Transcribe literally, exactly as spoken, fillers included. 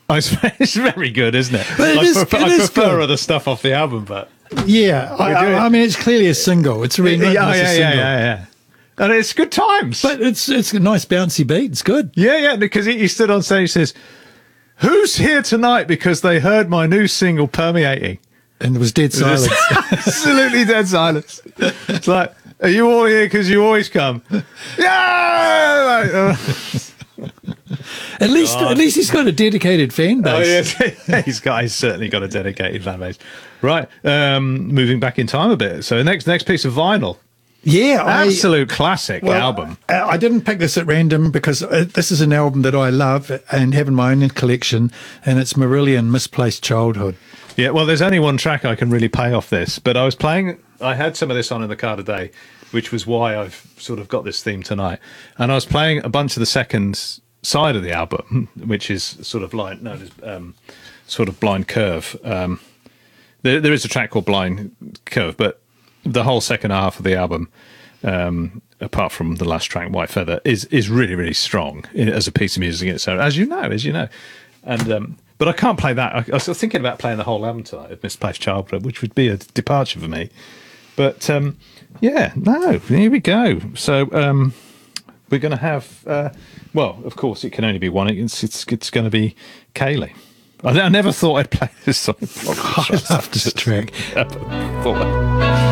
Oh, it's, it's very good, isn't it? But it I is- prefer, it I is prefer good. other stuff off the album, but Yeah, I, do it. I, I mean, it's clearly a single. It's really yeah, yeah, yeah, a yeah, single. yeah, yeah. And it's good times. But it's it's a nice bouncy beat. It's good. yeah, yeah, because he, he stood on stage and says, "Who's here tonight because they heard my new single Permeating?" And there was dead silence. Absolutely dead silence. It's like, are you all here because you always come? Yeah! Like, uh, At least, at least he's got a dedicated fan oh, base. yes. he's got, he's certainly got a dedicated fan base. Right, um, moving back in time a bit. So next, next piece of vinyl, Yeah, I, absolute classic well, album. I I didn't pick this at random because uh, this is an album that I love and have in my own collection, and it's Marillion, Misplaced Childhood. Yeah, well, there's only one track I can really pay off this, but I was playing, I had some of this on in the car today, which was why I've sort of got this theme tonight. And I was playing a bunch of the second side of the album, which is sort of like known as um, sort of Blind Curve. Um, there, there is a track called Blind Curve, but the whole second half of the album, um, apart from the last track, White Feather, is is really, really strong as a piece of music in itself, as you know, as you know. And um, but I can't play that. I, I was thinking about playing the whole album tonight of Misplaced Childhood, which would be a departure for me. But um, yeah, no, here we go. So um, we're going to have, uh, well, of course, it can only be one. It's it's, it's going to be Kayleigh. I, I never thought I'd play this song. I love this track. Before.